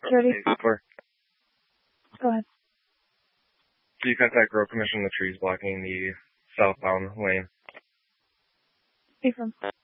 Jody. Hey, Cooper. Go ahead. Do you contact Road Commission the trees blocking the southbound lane? Hey, from